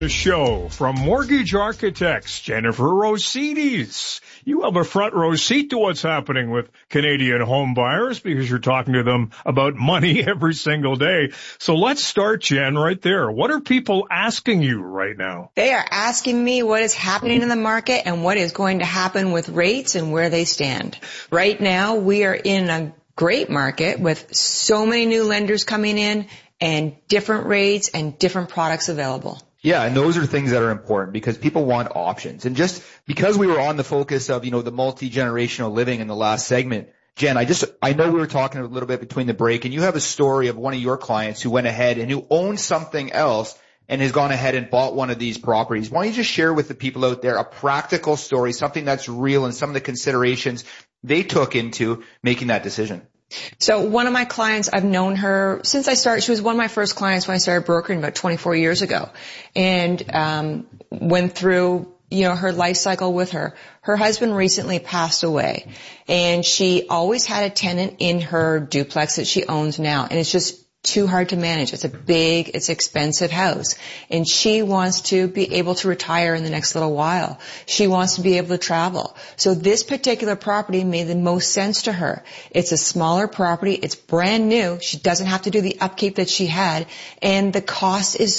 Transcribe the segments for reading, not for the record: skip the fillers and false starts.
The show from Mortgage Architects, Jennifer Rosides. You have a front row seat to what's happening with Canadian home buyers because you're talking to them about money every single day. So let's start, Jen, right there. What are people asking you right now? They are asking me what is happening in the market and what is going to happen with rates and where they stand. Right now, we are in a great market with so many new lenders coming in and different rates and different products available. Yeah, and those are things that are important because people want options. And just because we were on the focus of, the multi-generational living in the last segment, Jen, I know we were talking a little bit between the break, and you have a story of one of your clients who went ahead and who owned something else and has gone ahead and bought one of these properties. Why don't you just share with the people out there a practical story, something that's real, and some of the considerations they took into making that decision? So one of my clients, I've known her since I started. She was one of my first clients when I started brokering about 24 years ago, and went through, her life cycle with her. Her husband recently passed away, and she always had a tenant in her duplex that she owns now, and it's just too hard to manage. It's expensive house. And she wants to be able to retire in the next little while. She wants to be able to travel. So this particular property made the most sense to her. It's a smaller property. It's brand new. She doesn't have to do the upkeep that she had. And the cost is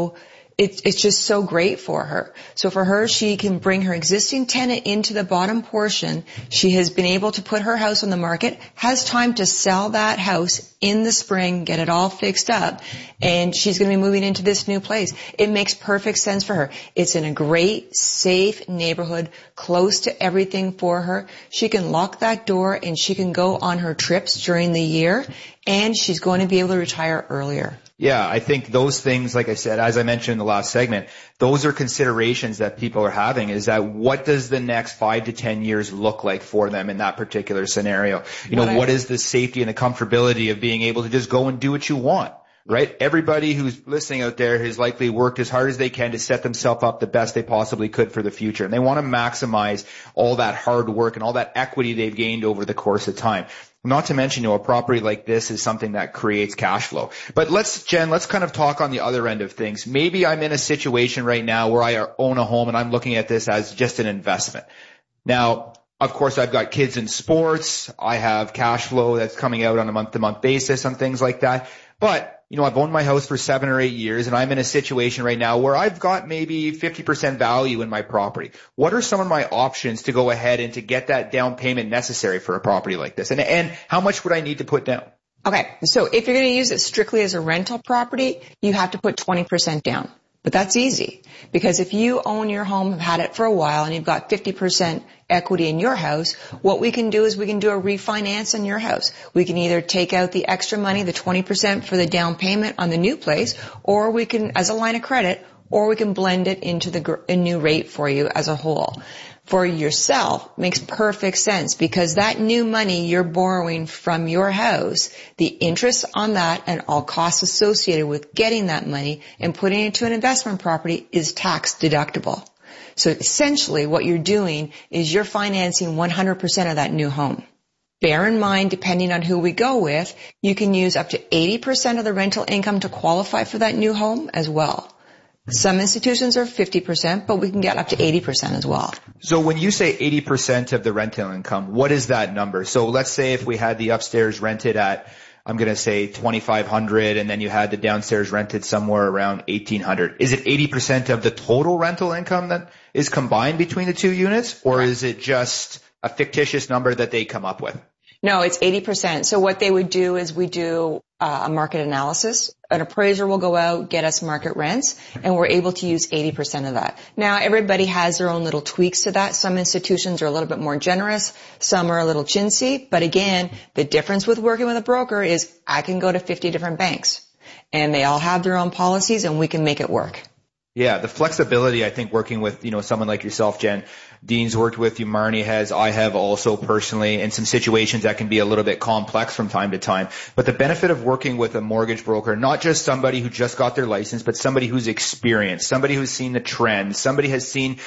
it's just so great for her. So for her, she can bring her existing tenant into the bottom portion. She has been able to put her house on the market, has time to sell that house in the spring, get it all fixed up, and she's going to be moving into this new place. It makes perfect sense for her. It's in a great, safe neighborhood, close to everything for her. She can lock that door and she can go on her trips during the year, and she's going to be able to retire earlier. Yeah, I think those things, like I said, as I mentioned in the last segment, those are considerations that people are having, is that what does the next 5 to 10 years look like for them in that particular scenario? What is the safety and the comfortability of being able to just go and do what you want, right? Everybody who's listening out there has likely worked as hard as they can to set themselves up the best they possibly could for the future. And they want to maximize all that hard work and all that equity they've gained over the course of time. Not to mention, a property like this is something that creates cash flow. But let's kind of talk on the other end of things. Maybe I'm in a situation right now where I own a home and I'm looking at this as just an investment. Now, of course, I've got kids in sports. I have cash flow that's coming out on a month-to-month basis and things like that. But, I've owned my house for 7 or 8 years, and I'm in a situation right now where I've got maybe 50% value in my property. What are some of my options to go ahead and to get that down payment necessary for a property like this? And how much would I need to put down? Okay, so if you're going to use it strictly as a rental property, you have to put 20% down. But that's easy, because if you own your home, have had it for a while, and you've got 50% equity in your house, what we can do is we can do a refinance in your house. We can either take out the extra money, the 20% for the down payment on the new place, or we can, as a line of credit, or we can blend it into a new rate for you as a whole. For yourself, makes perfect sense, because that new money you're borrowing from your house, the interest on that and all costs associated with getting that money and putting it into an investment property is tax deductible. So essentially what you're doing is you're financing 100% of that new home. Bear in mind, depending on who we go with, you can use up to 80% of the rental income to qualify for that new home as well. Some institutions are 50%, but we can get up to 80% as well. So when you say 80% of the rental income, what is that number? So let's say if we had the upstairs rented at, I'm going to say $2,500, and then you had the downstairs rented somewhere around $1,800. Is it 80% of the total rental income that is combined between the two units, or is it just a fictitious number that they come up with? No, it's 80%. So what they would do is we do a market analysis. An appraiser will go out, get us market rents, and we're able to use 80% of that. Now, everybody has their own little tweaks to that. Some institutions are a little bit more generous. Some are a little chintzy. But again, the difference with working with a broker is I can go to 50 different banks, and they all have their own policies, and we can make it work. Yeah, the flexibility, I think, working with, someone like yourself, Jen. Dean's worked with you, Marnie has, I have also personally, in some situations that can be a little bit complex from time to time. But the benefit of working with a mortgage broker, not just somebody who just got their license, but somebody who's experienced, somebody who's seen the trends, somebody has seen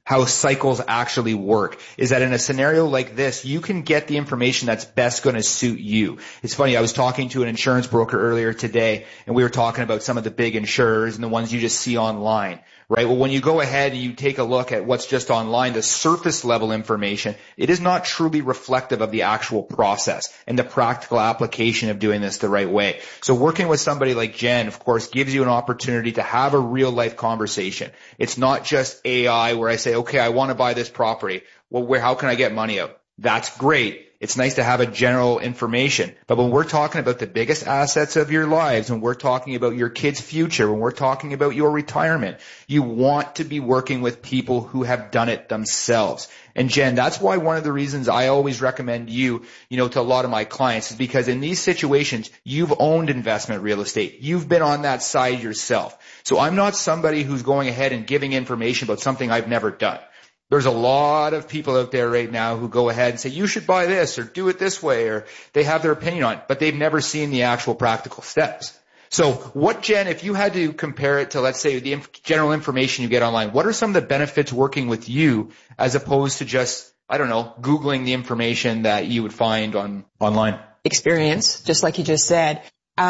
how cycles actually work, is that in a scenario like this, you can get the information that's best going to suit you. It's funny, I was talking to an insurance broker earlier today, and we were talking about some of the big insurers and the ones you just see online, right? Well, when you go ahead and you take a look at what's just online, the surface level information, it is not truly reflective of the actual process and the practical application of doing this the right way. So working with somebody like Jen, of course, gives you an opportunity to have a real life conversation. It's not just AI where I say, okay, I want to buy this property. Well, how can I get money out? That's great. It's nice to have a general information. But when we're talking about the biggest assets of your lives, when we're talking about your kids' future, when we're talking about your retirement, you want to be working with people who have done it themselves. And Jen, that's why one of the reasons I always recommend you to a lot of my clients is because in these situations, you've owned investment real estate. You've been on that side yourself. So I'm not somebody who's going ahead and giving information about something I've never done. There's a lot of people out there right now who go ahead and say, you should buy this or do it this way, or they have their opinion on it, but they've never seen the actual practical steps. So what, Jen, if you had to compare it to, let's say, the general information you get online, what are some of the benefits working with you as opposed to just, I don't know, Googling the information that you would find online? Experience, just like you just said.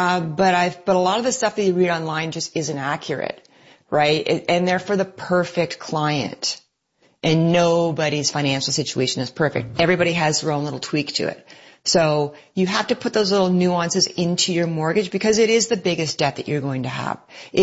But a lot of the stuff that you read online just isn't accurate, right? And they're for the perfect client. And nobody's financial situation is perfect. Everybody has their own little tweak to it. So you have to put those little nuances into your mortgage because it is the biggest debt that you're going to have.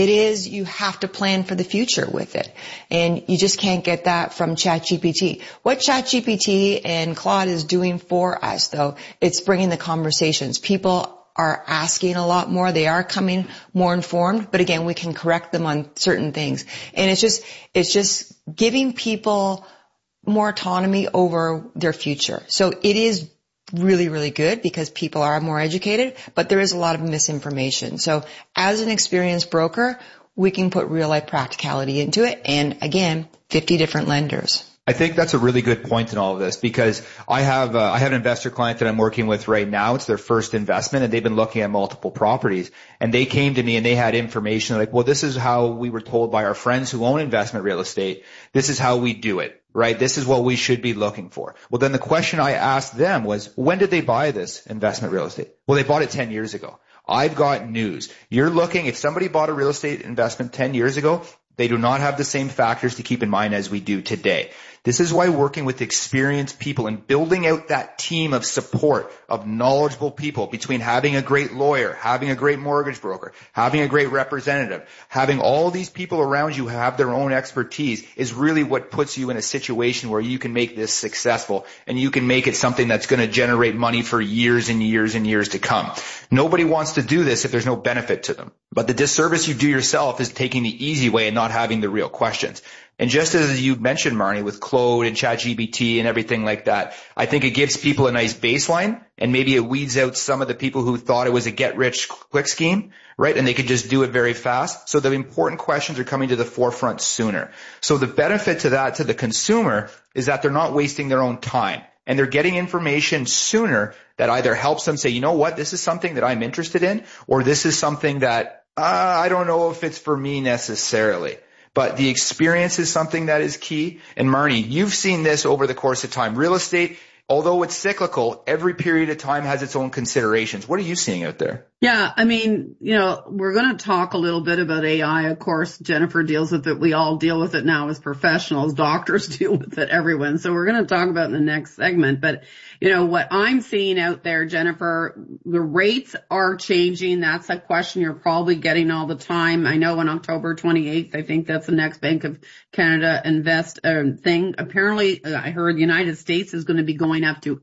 You have to plan for the future with it. And you just can't get that from ChatGPT. What ChatGPT and Claude is doing for us, though, it's bringing the conversations. People are asking a lot more. They are coming more informed, but again, we can correct them on certain things. And it's just giving people more autonomy over their future. So it is really, really good because people are more educated, but there is a lot of misinformation. So as an experienced broker, we can put real life practicality into it. And again, 50 different lenders. I think that's a really good point in all of this because I have an investor client that I'm working with right now. It's their first investment and they've been looking at multiple properties and they came to me and they had information like, well, this is how we were told by our friends who own investment real estate. This is how we do it, right? This is what we should be looking for. Well, then the question I asked them was, when did they buy this investment real estate? Well, they bought it 10 years ago. I've got news. If somebody bought a real estate investment 10 years ago, they do not have the same factors to keep in mind as we do today. This is why working with experienced people and building out that team of support of knowledgeable people between having a great lawyer, having a great mortgage broker, having a great representative, having all these people around you who have their own expertise is really what puts you in a situation where you can make this successful and you can make it something that's going to generate money for years and years and years to come. Nobody wants to do this if there's no benefit to them. But the disservice you do yourself is taking the easy way and not having the real questions. And just as you mentioned, Marnie, with Claude and ChatGPT and everything like that, I think it gives people a nice baseline and maybe it weeds out some of the people who thought it was a get-rich-quick scheme, right? And they could just do it very fast. So the important questions are coming to the forefront sooner. So the benefit to that, to the consumer, is that they're not wasting their own time. And they're getting information sooner that either helps them say, you know what, this is something that I'm interested in, or this is something that I don't know if it's for me necessarily. But the experience is something that is key. And Marnie, you've seen this over the course of time. Real estate, although it's cyclical, every period of time has its own considerations. What are you seeing out there? Yeah, I mean, we're going to talk a little bit about AI. Of course, Jennifer deals with it. We all deal with it now as professionals. Doctors deal with it, everyone. So we're going to talk about it in the next segment. But, what I'm seeing out there, Jennifer, the rates are changing. That's a question you're probably getting all the time. I know on October 28th, I think that's the next Bank of Canada Invest thing. Apparently, I heard the United States is going to be going up to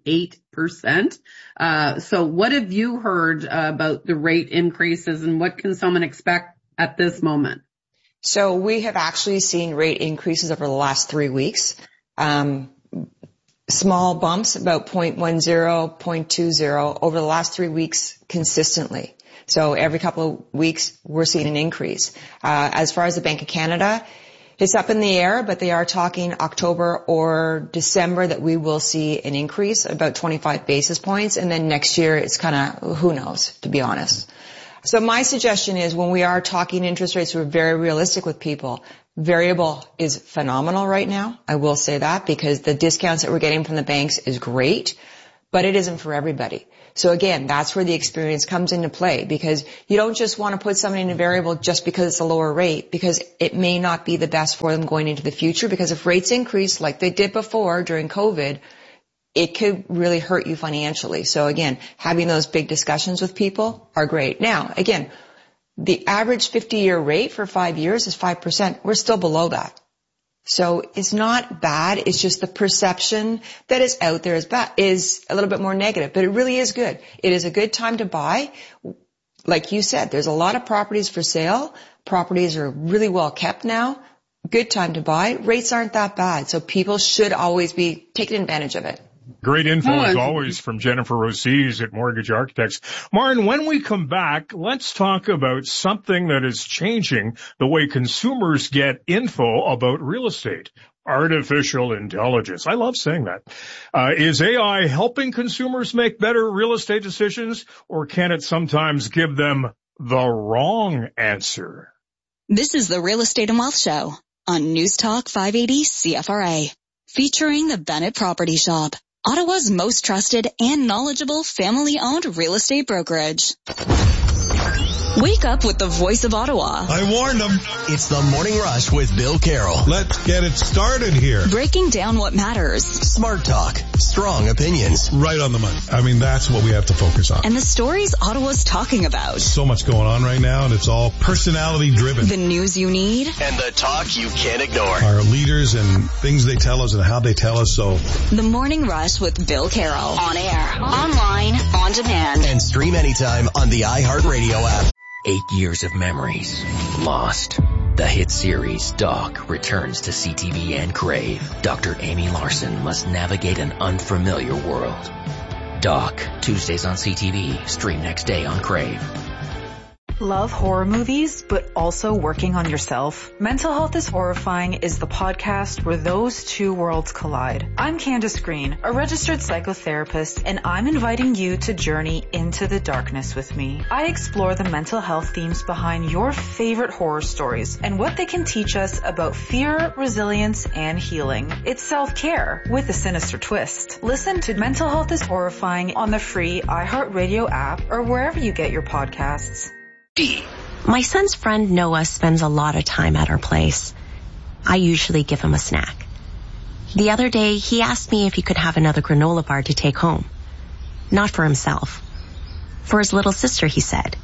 8%. So what have you heard about the rate increases and what can someone expect at this moment? So we have actually seen rate increases over the last 3 weeks. Small bumps, about 0.10, 0.20 over the last 3 weeks consistently. So every couple of weeks we're seeing an increase. As far as the Bank of Canada, it's up in the air, but they are talking October or December that we will see an increase, about 25 basis points. And then next year it's kind of, who knows, to be honest. So my suggestion is when we are talking interest rates, we're very realistic with people. Variable is phenomenal right now. I will say that because the discounts that we're getting from the banks is great, but it isn't for everybody. So again, that's where the experience comes into play because you don't just want to put somebody in a variable just because it's a lower rate because it may not be the best for them going into the future because if rates increase like they did before during COVID, it could really hurt you financially. So again, having those big discussions with people are great. Now, again, the average 50-year rate for 5 years is 5%. We're still below that. So it's not bad. It's just the perception that is out there is a little bit more negative, but it really is good. It is a good time to buy. Like you said, there's a lot of properties for sale. Properties are really well kept now. Good time to buy. Rates aren't that bad. So people should always be taking advantage of it. Great info as always from Jennifer Rosides at Mortgage Architects. Maureen, when we come back, let's talk about something that is changing the way consumers get info about real estate. Artificial intelligence. I love saying that. Is AI helping consumers make better real estate decisions, or can it sometimes give them the wrong answer? This is the Real Estate and Wealth Show on News Talk 580 CFRA, featuring the Bennett Property Shop, Ottawa's most trusted and knowledgeable family-owned real estate brokerage. Wake up with the voice of Ottawa. I warned them. It's the Morning Rush with Bill Carroll. Let's get it started here. Breaking down what matters. Smart talk. Strong opinions. Right on the money. I mean, that's what we have to focus on. And the stories Ottawa's talking about. So much going on right now, and it's all personality driven. The news you need. And the talk you can't ignore. Our leaders and things they tell us and how they tell us so. The Morning Rush with Bill Carroll. On air, online, on demand. And stream anytime on the iHeartRadio app. 8 years of memories lost. The hit series Doc returns to CTV and Crave. Dr. Amy Larson must navigate an unfamiliar world. Doc, Tuesdays on CTV, stream next day on Crave. Love horror movies, but also working on yourself? Mental Health is Horrifying is the podcast where those two worlds collide. I'm Candace Green, a registered psychotherapist, and I'm inviting you to journey into the darkness with me. I explore the mental health themes behind your favorite horror stories and what they can teach us about fear, resilience, and healing. It's self-care with a sinister twist. Listen to Mental Health is Horrifying on the free iHeartRadio app or wherever you get your podcasts. My son's friend Noah spends a lot of time at our place. I usually give him a snack. The other day, he asked me if he could have another granola bar to take home. Not for himself. For his little sister, he said.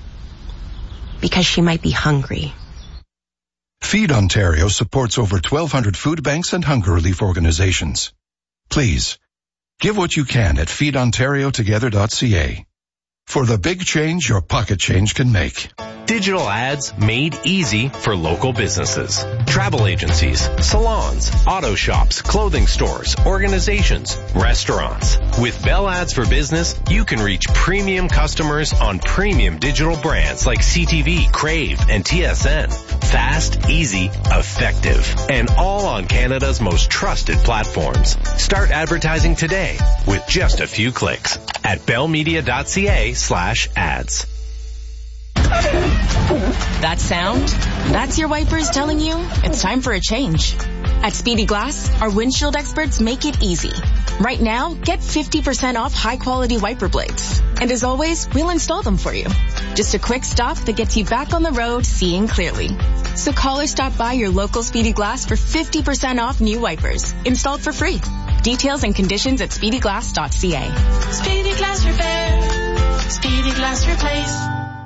Because she might be hungry. Feed Ontario supports over 1,200 food banks and hunger relief organizations. Please, give what you can at feedontariotogether.ca. For the big change your pocket change can make. Digital ads made easy for local businesses. Travel agencies, salons, auto shops, clothing stores, organizations, restaurants. With Bell Ads for Business, you can reach premium customers on premium digital brands like CTV, Crave, and TSN. Fast, easy, effective, and all on Canada's most trusted platforms. Start advertising today with just a few clicks at bellmedia.ca/ads. That sound? That's your wipers telling you it's time for a change. At Speedy Glass, our windshield experts make it easy. Right now, get 50% off high-quality wiper blades. And as always, we'll install them for you. Just a quick stop that gets you back on the road seeing clearly. So call or stop by your local Speedy Glass for 50% off new wipers, installed for free. Details and conditions at speedyglass.ca. Speedy Glass Repair. Speedy Glass Replace.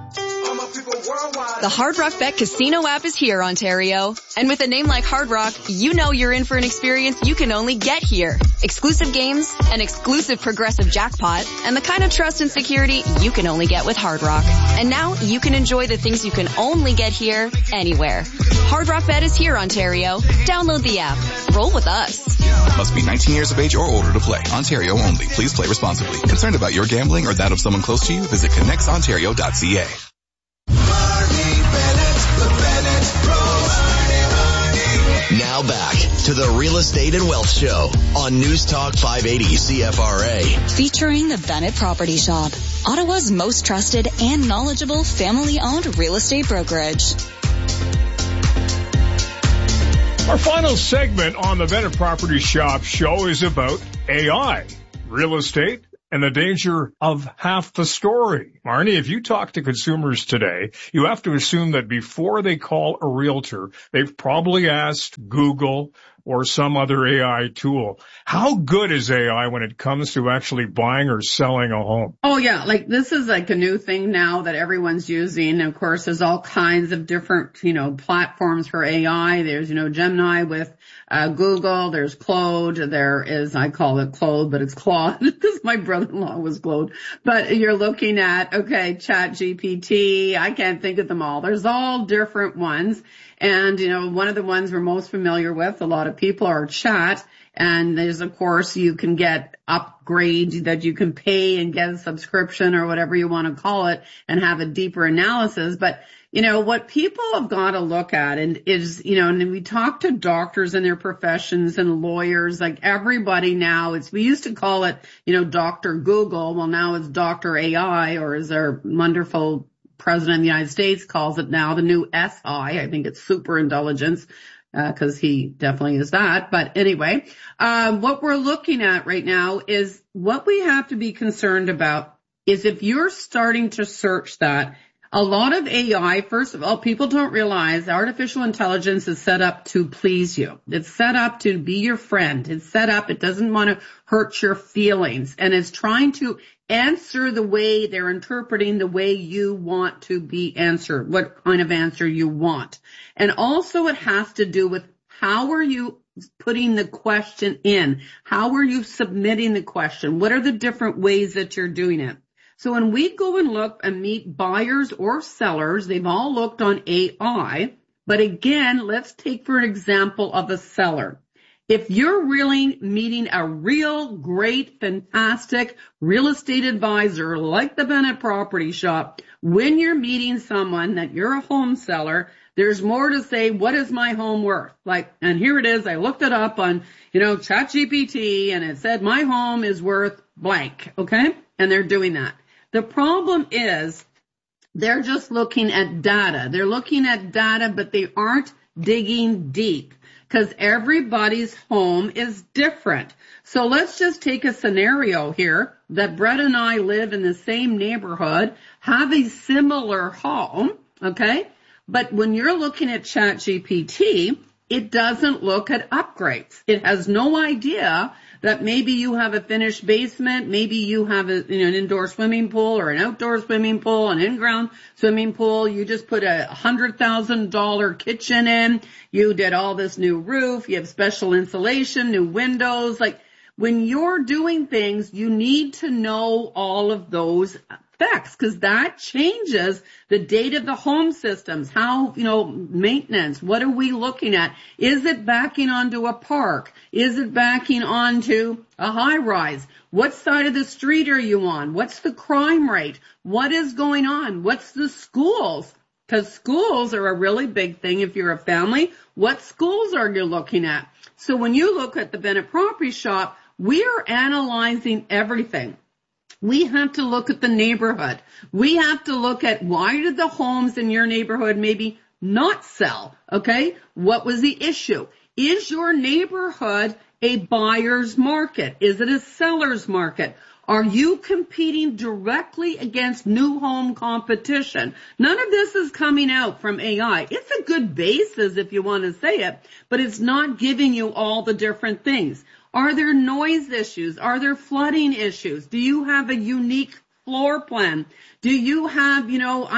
The Hard Rock Bet Casino app is here, Ontario. And with a name like Hard Rock, you know you're in for an experience you can only get here. Exclusive games, an exclusive progressive jackpot, and the kind of trust and security you can only get with Hard Rock. And now you can enjoy the things you can only get here, anywhere. Hard Rock Bet is here, Ontario. Download the app. Roll with us. Must be 19 years of age or older to play. Ontario only. Please play responsibly. Concerned about your gambling or that of someone close to you? Visit connectsontario.ca. Now Now back to the Real Estate and Wealth Show on News Talk 580 CFRA. Featuring the Bennett Property Shop, Ottawa's most trusted and knowledgeable family-owned real estate brokerage. Our final segment on the Bennett Property Shop show is about AI, real estate, and the danger of half the story. Marnie, if you talk to consumers today, you have to assume that before they call a realtor, they've probably asked Google or some other AI tool. How good is AI when it comes to actually buying or selling a home? Oh yeah, like this is like a new thing now that everyone's using. Of course, there's all kinds of different, platforms for AI. There's, Gemini with Google. There's Claude. There is, I call it Claude, but it's Claude because my brother-in-law was Claude. But you're looking at, ChatGPT. I can't think of them all. There's all different ones. And, one of the ones we're most familiar with, a lot of people, are Chat. And there's, of course, you can get upgrades that you can pay and get a subscription or whatever you want to call it and have a deeper analysis. But, what people have got to look at and is, and we talk to doctors in their professions and lawyers, like everybody now, we used to call it, Dr. Google. Well, now it's Dr. AI, or as our wonderful President of the United States calls it now, the new SI. I think it's super intelligence, because he definitely is that. But anyway, what we're looking at right now is what we have to be concerned about is if you're starting to search that, a lot of AI, first of all, people don't realize artificial intelligence is set up to please you. It's set up to be your friend. It's set up, it doesn't want to hurt your feelings. And it's trying to answer the way they're interpreting the way you want to be answered, what kind of answer you want. And also it has to do with how are you putting the question in? How are you submitting the question? What are the different ways that you're doing it? So when we go and look and meet buyers or sellers, they've all looked on AI. But again, let's take for an example of a seller. If you're really meeting a real great, fantastic real estate advisor like the Bennett Property Shop, when you're meeting someone that you're a home seller, there's more to say, what is my home worth? And here it is, I looked it up on, ChatGPT, and it said my home is worth blank, okay? And they're doing that. The problem is they're just looking at data. They're looking at data, but they aren't digging deep because everybody's home is different. So let's just take a scenario here that Brett and I live in the same neighborhood, have a similar home, okay? But when you're looking at ChatGPT, it doesn't look at upgrades. It has no idea that maybe you have a finished basement, maybe you have an indoor swimming pool or an outdoor swimming pool, an in-ground swimming pool. You just put a $100,000 kitchen in. You did all this new roof. You have special insulation, new windows. When you're doing things, you need to know all of those effects because that changes the date of the home systems, how, maintenance, what are we looking at? Is it backing onto a park? Is it backing onto a high rise? What side of the street are you on? What's the crime rate? What is going on? What's the schools? Because schools are a really big thing if you're a family. What schools are you looking at? So when you look at the Bennett Property Shop, we are analyzing everything. We have to look at the neighborhood. We have to look at why did the homes in your neighborhood maybe not sell, okay? What was the issue? Is your neighborhood a buyer's market? Is it a seller's market? Are you competing directly against new home competition? None of this is coming out from AI. It's a good basis if you want to say it, but it's not giving you all the different things. Are there noise issues? Are there flooding issues? Do you have a unique floor plan? Do you have,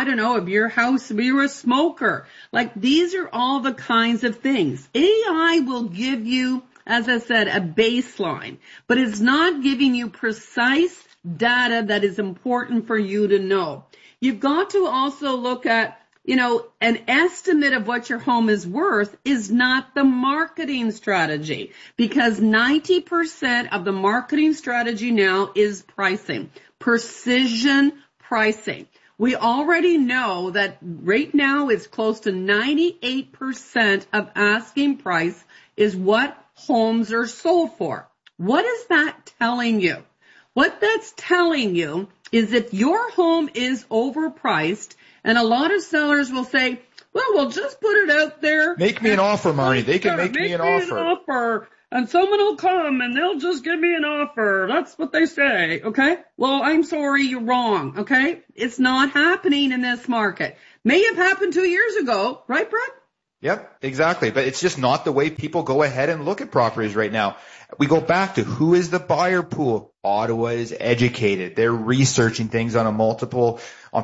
if your house, if you're a smoker? These are all the kinds of things. AI will give you, as I said, a baseline, but it's not giving you precise data that is important for you to know. You've got to also look at, an estimate of what your home is worth is not the marketing strategy because 90% of the marketing strategy now is pricing, precision pricing. We already know that right now it's close to 98% of asking price is what homes are sold for. What is that telling you? What that's telling you is that your home is overpriced, and a lot of sellers will say, well, we'll just put it out there. Make me an offer, Marnie. They can make me an offer. And someone will come and they'll just give me an offer. That's what they say, okay? Well, I'm sorry, you're wrong, okay? It's not happening in this market. May have happened 2 years ago, right, Brett? Yep, exactly. But it's just not the way people go ahead and look at properties right now. We go back to who is the buyer pool. Ottawa is educated. They're researching things from multiple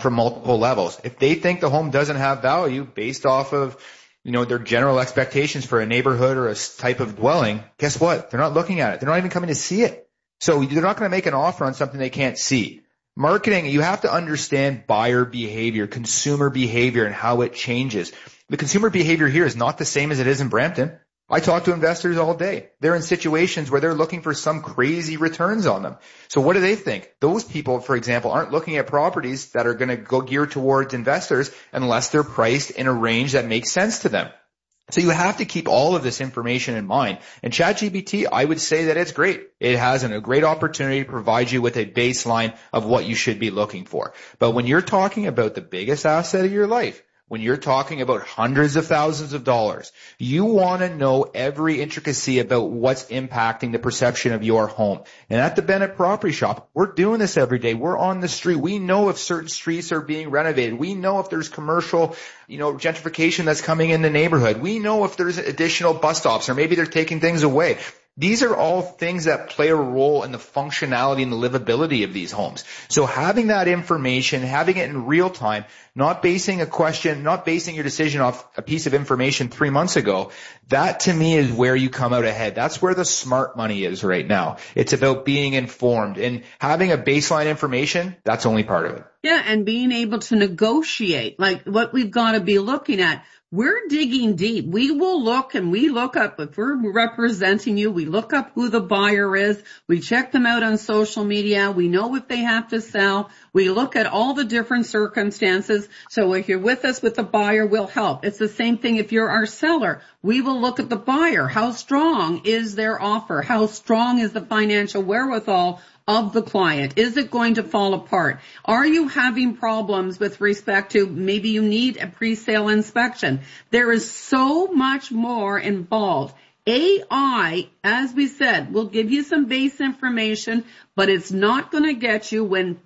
levels. If they think the home doesn't have value based off of, their general expectations for a neighborhood or a type of dwelling, guess what? They're not looking at it. They're not even coming to see it. So they're not going to make an offer on something they can't see. Marketing, you have to understand buyer behavior, consumer behavior, and how it changes. The consumer behavior here is not the same as it is in Brampton. I talk to investors all day. They're in situations where they're looking for some crazy returns on them. So what do they think? Those people, for example, aren't looking at properties that are going to go geared towards investors unless they're priced in a range that makes sense to them. So you have to keep all of this information in mind. And ChatGPT, I would say that it's great. It has a great opportunity to provide you with a baseline of what you should be looking for. But when you're talking about the biggest asset of your life, when you're talking about hundreds of thousands of dollars, you want to know every intricacy about what's impacting the perception of your home. And at the Bennett Property Shop, we're doing this every day. We're on the street. We know if certain streets are being renovated. We know if there's commercial, gentrification that's coming in the neighborhood. We know if there's additional bus stops or maybe they're taking things away. These are all things that play a role in the functionality and the livability of these homes. So having that information, having it in real time, not basing your decision off a piece of information 3 months ago, that to me is where you come out ahead. That's where the smart money is right now. It's about being informed, and having a baseline information, that's only part of it. Yeah, and being able to negotiate, like what we've got to be looking at. We're digging deep. We will look and we look up, if we're representing you, we look up who the buyer is. We check them out on social media. We know if they have to sell. We look at all the different circumstances. So if you're with us with the buyer, we'll help. It's the same thing if you're our seller. We will look at the buyer. How strong is their offer? How strong is the financial wherewithal of the client? Is it going to fall apart? Are you having problems with respect to maybe you need a pre-sale inspection? There is so much more involved. AI, as we said, will give you some base information, but it's not going to get you when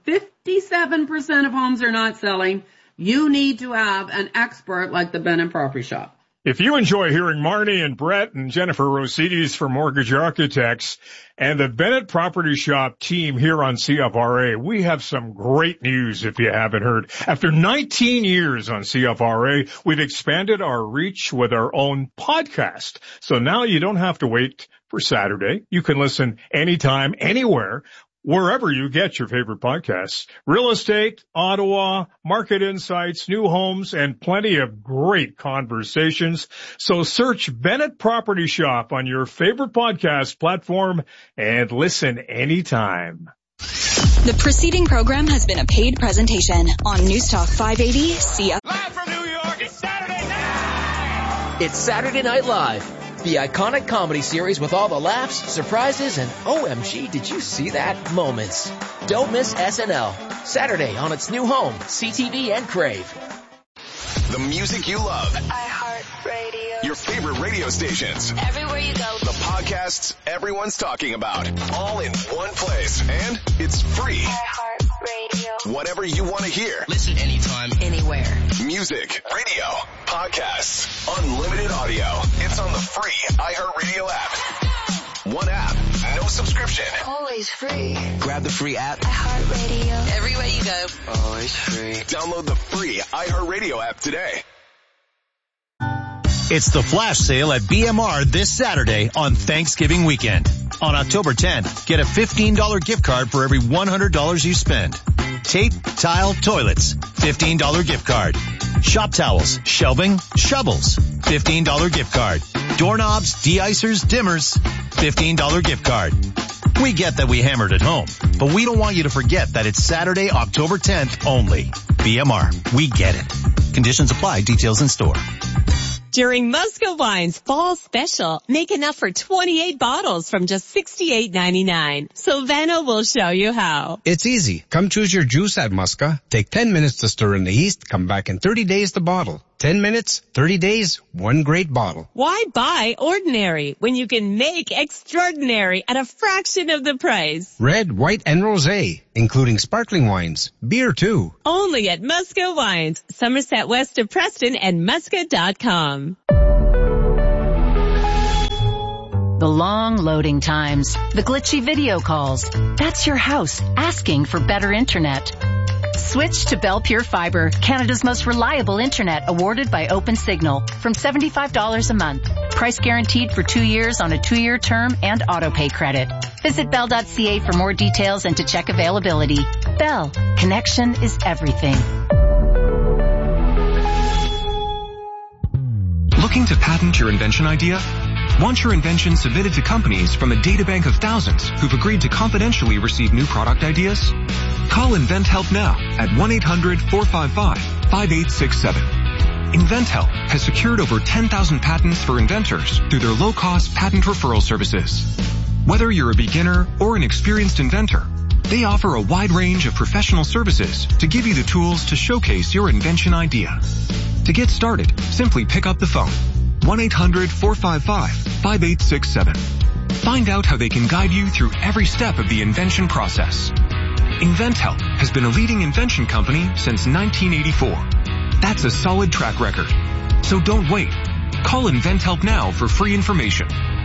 57% of homes are not selling. You need to have an expert like the Bennett Property Shop. If you enjoy hearing Marnie and Brett and Jennifer Rosides from Mortgage Architects and the Bennett Property Shop team here on CFRA, we have some great news if you haven't heard. After 19 years on CFRA, we've expanded our reach with our own podcast. So now you don't have to wait for Saturday. You can listen anytime, anywhere, wherever you get your favorite podcasts. Real estate, Ottawa, market insights, new homes, and plenty of great conversations. So search Bennett Property Shop on your favorite podcast platform and listen anytime. The preceding program has been a paid presentation on News Talk 580 CF. Live from New York, it's Saturday night! It's Saturday Night Live, the iconic comedy series with all the laughs, surprises, and OMG, did you see that moments. Don't miss SNL, Saturday on its new home, CTV and Crave. The music you love. iHeartRadio. Your favorite radio stations. Everywhere you go. The podcasts everyone's talking about. All in one place. And it's free. iHeartRadio. Whatever you want to hear. Listen anytime, anywhere. Music, radio, podcasts, unlimited audio. It's on the free iHeartRadio app. One app, no subscription. Always free. Grab the free app. iHeartRadio. Everywhere you go. Always free. Download the free iHeartRadio app today. It's the flash sale at BMR this Saturday on Thanksgiving weekend. On October 10th, get a $15 gift card for every $100 you spend. Tape, tile, toilets, $15 gift card. Shop towels, shelving, shovels, $15 gift card. Doorknobs, de-icers, dimmers, $15 gift card. We get that we hammered at home, but we don't want you to forget that it's Saturday, October 10th only. BMR, we get it. Conditions apply, details in store. During Musco Wine's fall special, make enough for 28 bottles from just $68.99. Silvano will show you how. It's easy. Come choose your juice at Musca. Take 10 minutes to stir in the yeast. Come back in 30 days to bottle. 10 minutes, 30 days, one great bottle. Why buy ordinary when you can make extraordinary at a fraction of the price? Red, white, and rosé, including sparkling wines. Beer, too. Only at Musco Wines, Somerset West of Preston and Musca.com. The long loading times, the glitchy video calls. That's your house asking for better internet. Switch to Bell Pure Fiber, Canada's most reliable internet, awarded by OpenSignal, from $75 a month. Price guaranteed for 2 years on a 2-year term and auto-pay credit. Visit bell.ca for more details and to check availability. Bell, connection is everything. Looking to patent your invention idea? Want your invention submitted to companies from a databank of thousands who've agreed to confidentially receive new product ideas? Call InventHelp now at 1-800-455-5867. InventHelp has secured over 10,000 patents for inventors through their low-cost patent referral services. Whether you're a beginner or an experienced inventor, they offer a wide range of professional services to give you the tools to showcase your invention idea. To get started, simply pick up the phone. 1-800-455-5867. Find out how they can guide you through every step of the invention process. InventHelp has been a leading invention company since 1984. That's a solid track record. So don't wait. Call InventHelp now for free information.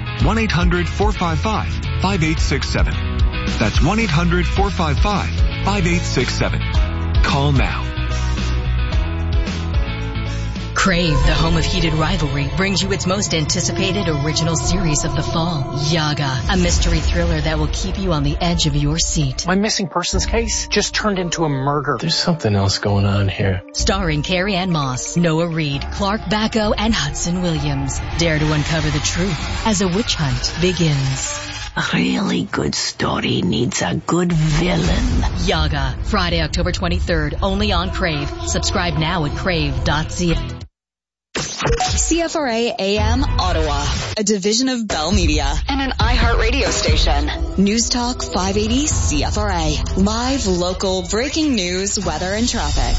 1-800-455-5867. That's 1-800-455-5867. Call now. Crave, the home of heated rivalry, brings you its most anticipated original series of the fall, Yaga, a mystery thriller that will keep you on the edge of your seat. My missing persons case just turned into a murder. There's something else going on here. Starring Carrie Ann Moss, Noah Reid, Clark Bacco, and Hudson Williams. Dare to uncover the truth as a witch hunt begins. A really good story needs a good villain. Yaga, Friday, October 23rd, only on Crave. Subscribe now at crave.ca. CFRA AM Ottawa, a division of Bell Media and an iHeartRadio station. News Talk 580 CFRA. Live, local, breaking news, weather, and traffic.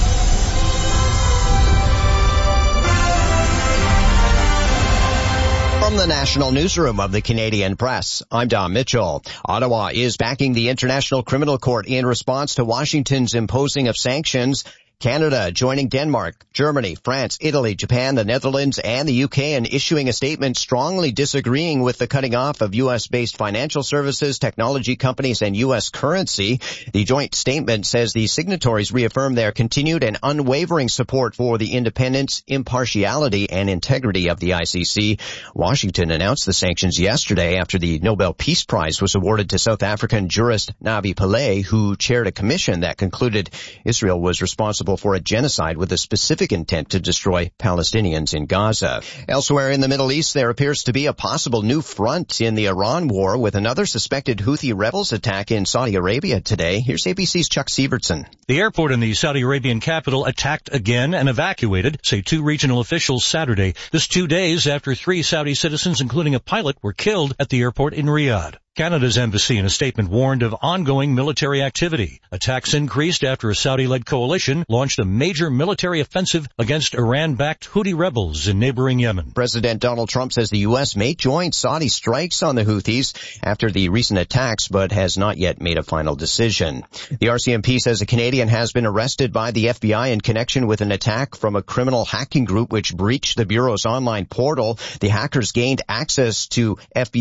From the National Newsroom of the Canadian Press, I'm Don Mitchell. Ottawa is backing the International Criminal Court in response to Washington's imposing of sanctions. Canada joining Denmark, Germany, France, Italy, Japan, the Netherlands, and the UK in issuing a statement strongly disagreeing with the cutting off of U.S.-based financial services, technology companies, and U.S. currency. The joint statement says the signatories reaffirm their continued and unwavering support for the independence, impartiality, and integrity of the ICC. Washington announced the sanctions yesterday after the Nobel Peace Prize was awarded to South African jurist Nabi Pillay, who chaired a commission that concluded Israel was responsible for a genocide with a specific intent to destroy Palestinians in Gaza. Elsewhere in the Middle East, there appears to be a possible new front in the Iran war with another suspected Houthi rebels attack in Saudi Arabia today. Here's ABC's Chuck Sievertson. The airport in the Saudi Arabian capital attacked again and evacuated, say 2 regional officials Saturday. This 2 days after 3 Saudi citizens, including a pilot, were killed at the airport in Riyadh. Canada's embassy in a statement warned of ongoing military activity. Attacks increased after a Saudi-led coalition launched a major military offensive against Iran-backed Houthi rebels in neighboring Yemen. President Donald Trump says the U.S. may join Saudi strikes on the Houthis after the recent attacks, but has not yet made a final decision. The RCMP says a Canadian has been arrested by the FBI in connection with an attack from a criminal hacking group which breached the Bureau's online portal. The hackers gained access to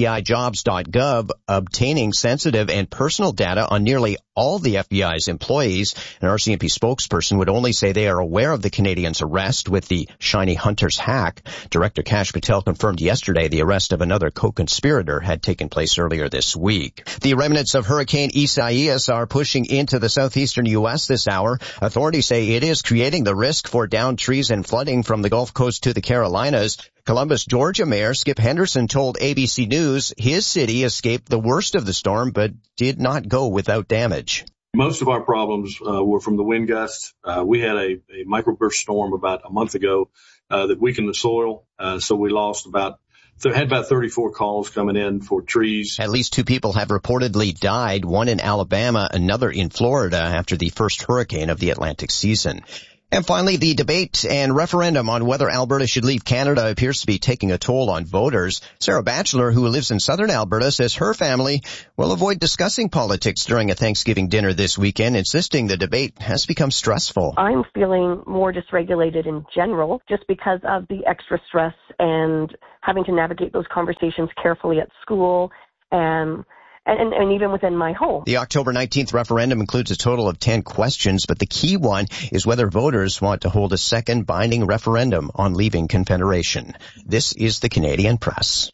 FBIjobs.gov, obtaining sensitive and personal data on nearly all the FBI's employees. An RCMP spokesperson would only say they are aware of the Canadians' arrest with the Shiny Hunters hack. Director Kash Patel confirmed yesterday the arrest of another co-conspirator had taken place earlier this week. The remnants of Hurricane Isaias are pushing into the southeastern U.S. this hour. Authorities say it is creating the risk for downed trees and flooding from the Gulf Coast to the Carolinas. Columbus, Georgia Mayor Skip Henderson told ABC News his city escaped the worst of the storm but did not go without damage. Most of our problems were from the wind gusts. We had a microburst storm about a month ago that weakened the soil. So we lost had about 34 calls coming in for trees. At least 2 people have reportedly died, one in Alabama, another in Florida after the first hurricane of the Atlantic season. And finally, the debate and referendum on whether Alberta should leave Canada appears to be taking a toll on voters. Sarah Batchelor, who lives in southern Alberta, says her family will avoid discussing politics during a Thanksgiving dinner this weekend, insisting the debate has become stressful. I'm feeling more dysregulated in general just because of the extra stress and having to navigate those conversations carefully at school and even within my home. The October 19th referendum includes a total of 10 questions, but the key one is whether voters want to hold a second binding referendum on leaving Confederation. This is the Canadian Press.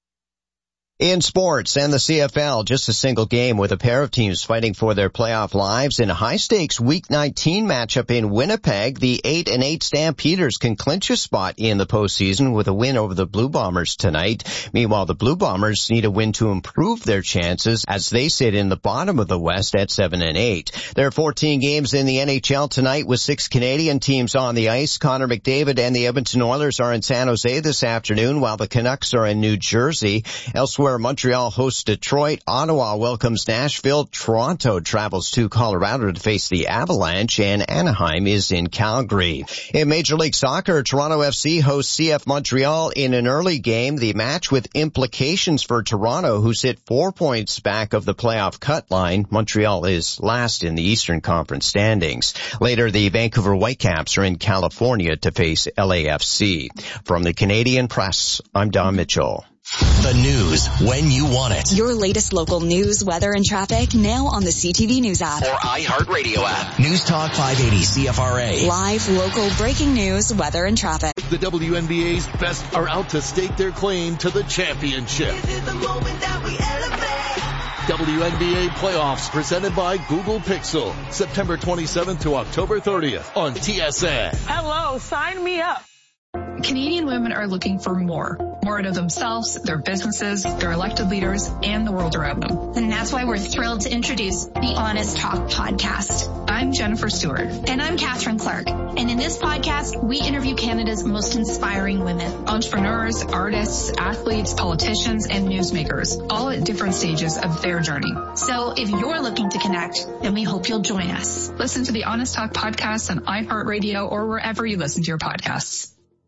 In sports and the CFL, just a single game with a pair of teams fighting for their playoff lives. In a high-stakes Week 19 matchup in Winnipeg, the 8-8 Stampeders can clinch a spot in the postseason with a win over the Blue Bombers tonight. Meanwhile, the Blue Bombers need a win to improve their chances as they sit in the bottom of the West at 7-8. There are 14 games in the NHL tonight with 6 Canadian teams on the ice. Connor McDavid and the Edmonton Oilers are in San Jose this afternoon, while the Canucks are in New Jersey. Elsewhere, Montreal hosts Detroit, Ottawa welcomes Nashville, Toronto travels to Colorado to face the Avalanche, and Anaheim is in Calgary. In Major League Soccer, Toronto FC hosts CF Montreal in an early game, the match with implications for Toronto, who sit 4 points back of the playoff cut line. Montreal is last in the Eastern Conference standings. Later, the Vancouver Whitecaps are in California to face LAFC. From the Canadian Press, I'm Don Mitchell. The news when you want it. Your latest local news, weather, and traffic now on the CTV News app. Or iHeartRadio app. News Talk 580 CFRA. Live, local, breaking news, weather, and traffic. The WNBA's best are out to stake their claim to the championship. This is the moment that we elevate. WNBA playoffs presented by Google Pixel. September 27th to October 30th on TSN. Hello, sign me up. Canadian women are looking for more out of themselves, their businesses, their elected leaders, and the world around them. And that's why we're thrilled to introduce the Honest Talk podcast. I'm Jennifer Stewart. And I'm Catherine Clark. And in this podcast, we interview Canada's most inspiring women. Entrepreneurs, artists, athletes, politicians, and newsmakers, all at different stages of their journey. So if you're looking to connect, then we hope you'll join us. Listen to the Honest Talk podcast on iHeartRadio or wherever you listen to your podcasts.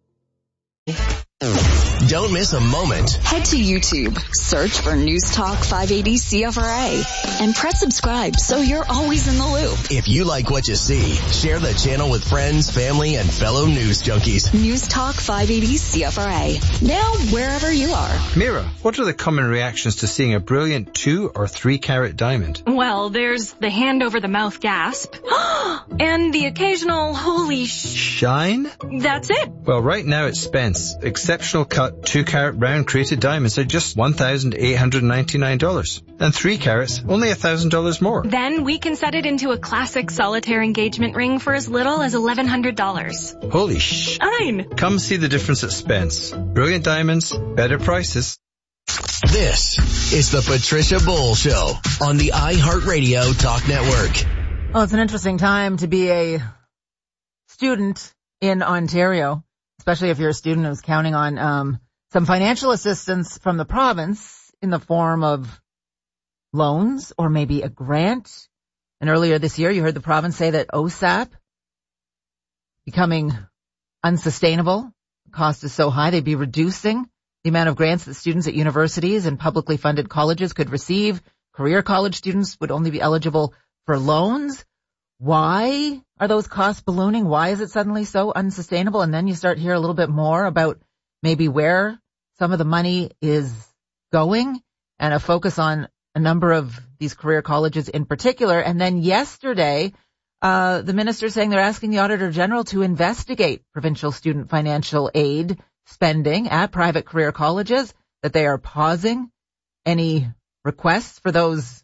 Don't miss a moment. Head to YouTube, search for News Talk 580 CFRA, and press subscribe so you're always in the loop. If you like what you see, share the channel with friends, family, and fellow news junkies. News Talk 580 CFRA. Now, wherever you are. Mira, what are the common reactions to seeing a brilliant 2 or 3 carat diamond? Well, there's the hand over the mouth gasp, and the occasional holy shine? That's it. Well, right now at Spence, exceptional cut 2 carat round crated diamonds are just $1,899. And 3 carats, only $1,000 more. Then we can set it into a classic solitaire engagement ring for as little as $1,100. Holy shine! Come see the difference at Spence. Brilliant diamonds, better prices. This is the Patricia Bull Show on the iHeartRadio Talk Network. Well, it's an interesting time to be a student in Ontario, especially if you're a student who's counting on some financial assistance from the province in the form of loans or maybe a grant. And earlier this year, you heard the province say that OSAP becoming unsustainable. The cost is so high, they'd be reducing the amount of grants that students at universities and publicly funded colleges could receive. Career college students would only be eligible for loans. Why are those costs ballooning? Why is it suddenly so unsustainable? And then you start to hear a little bit more about maybe where some of the money is going and a focus on a number of these career colleges in particular. And then yesterday, the minister saying they're asking the Auditor General to investigate provincial student financial aid spending at private career colleges, that they are pausing any requests for those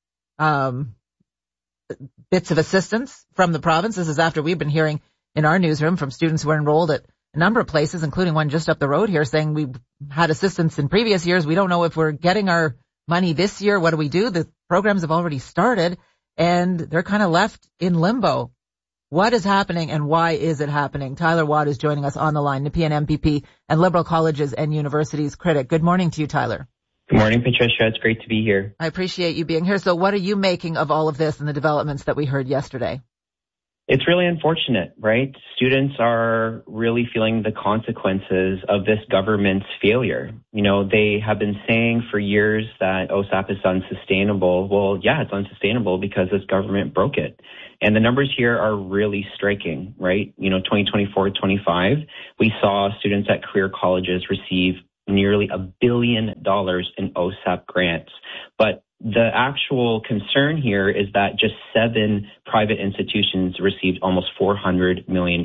bits of assistance from the province. This is after we've been hearing in our newsroom from students who are enrolled at a number of places, including one just up the road here, saying we've had assistance in previous years. We don't know if we're getting our money this year. What do we do? The programs have already started, and they're kind of left in limbo What is happening and why is it happening? Tyler Watt is joining us on the line, Nepean MPP and Liberal Colleges and Universities critic. Good morning to you, Tyler. Good morning, Patricia. It's great to be here. I appreciate you being here. So what are you making of all of this and the developments that we heard yesterday? It's really unfortunate, right? Students are really feeling the consequences of this government's failure. You know, they have been saying for years that OSAP is unsustainable. Well, yeah, it's unsustainable because this government broke it. And the numbers here are really striking, right? You know, 2024-25, we saw students at career colleges receive nearly $1 billion in OSAP grants. But the actual concern here is that just 7 private institutions received almost $400 million.